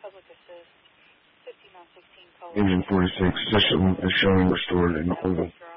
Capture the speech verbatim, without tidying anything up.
Engine forty-six system is showing restored in order.